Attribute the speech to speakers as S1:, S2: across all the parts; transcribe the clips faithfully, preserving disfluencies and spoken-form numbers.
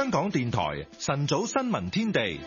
S1: 香港電台晨早新聞天地。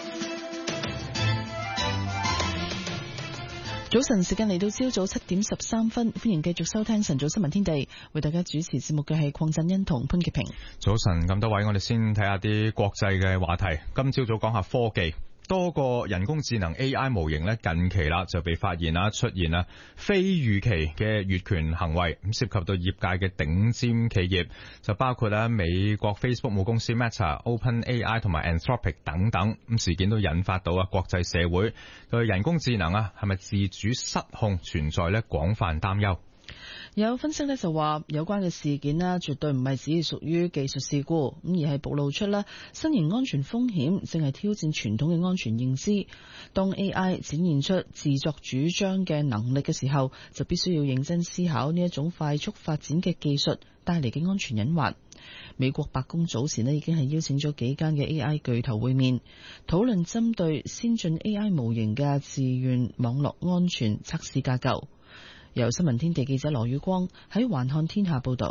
S2: 早晨時間嚟到朝早七點十三分，歡迎繼續收聽晨早新聞天地，為大家主持節目嘅係鄺振欣同潘潔平。
S3: 早晨，咁多位，我哋先睇下啲國際嘅話題。今朝早講下科技。多個人工智能 A I 模型咧，近期啦就被發現啦出現啦非預期嘅越權行為，咁涉及到業界嘅頂尖企業，就包括咧美國 Facebook 母公司 Meta、OpenAI 同埋 Anthropic 等等。咁事件都引發到啊國際社會對人工智能啊係咪自主失控存在咧廣泛擔憂。
S2: 有分析咧就話，有關嘅事件咧絕對唔係只係屬於技術事故，咁而係暴露出咧新型安全風險，正係挑戰傳統嘅安全認知。當 A I 展現出自作主張嘅能力嘅時候，就必須要認真思考呢一種快速發展嘅技術帶嚟嘅安全隱患。美國白宮早前咧已經係邀請咗幾間嘅 A I 巨頭會面，討論針對先進 A I 模型嘅自願網絡安全測試架構。由新聞天地記者羅宇光喺環看天下報道。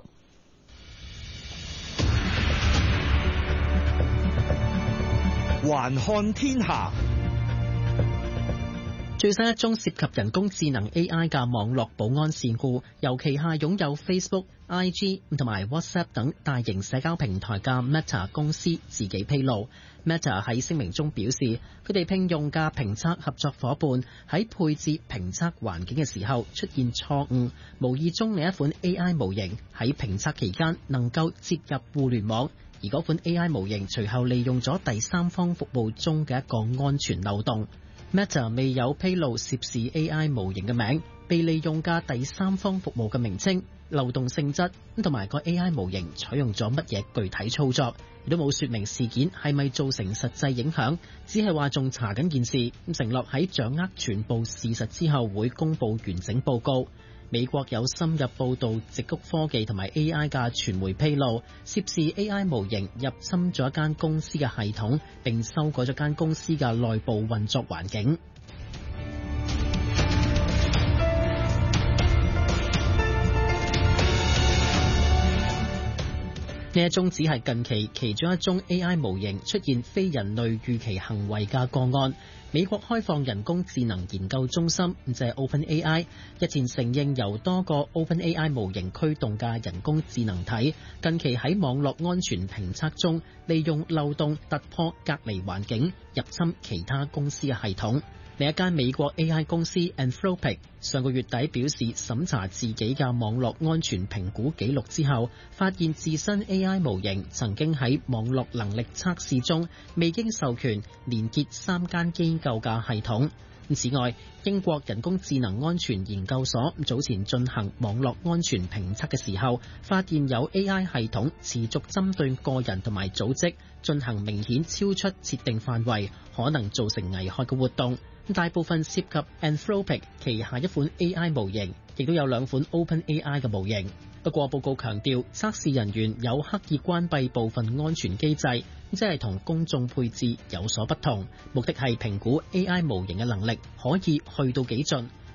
S4: 環看天下，最新一宗涉及人工智能 A I 嘅網絡保安事故，由旗下擁有 Facebook、I G 同埋 WhatsApp 等大型社交平台嘅 Meta 公司自己披露。Meta 喺聲明中表示，佢哋聘用嘅評測合作夥伴喺配置評測環境嘅時候出現錯誤，無意中另一款 A I 模型喺評測期間能夠接入互聯網，而嗰款 A I 模型隨後利用咗第三方服務中嘅一個安全漏洞。Meta 未有披露涉事 A I 模型嘅名、被利用嘅第三方服務嘅名稱、漏洞性質同埋個 A I 模型採用咗乜嘢具體操作，亦都冇說明事件係咪造成實際影響，只係話仲查緊件事，咁承諾喺掌握全部事實之後會公佈完整報告。美國有深入報導矽谷科技同埋 A I 嘅傳媒披露，涉事 A I 模型入侵咗一間公司嘅系統，並修改咗間公司嘅內部運作環境。呢一宗只係近期其中一宗 A I 模型出現非人類預期行為嘅個案。美國開放人工智能研究中心，即係 OpenAI， 日前承認由多個 OpenAI 模型驅動嘅人工智能體，近期喺網絡安全評測中利用漏洞突破隔離環境，入侵其他公司嘅系統。另一間美國 A I 公司 Anthropic 上個月底表示，審查自己嘅網絡安全評估記錄之後，發現自身 A I 模型曾經喺網絡能力測試中未經授權連結三間機構嘅系統。此外，英國人工智能安全研究所早前進行網絡安全評測嘅時候，發現有 A I 系統持續針對個人同埋組織進行明顯超出設定範圍，可能造成危害嘅活動。大部分涉及 Anthropic 旗下一款 A I 模型，亦都有兩款 OpenAI 嘅模型。不過報告強調，測試人員有刻意關閉部分安全機制，即係同公眾配置有所不同，目的係評估 A I 模型嘅能力可以去到幾盡，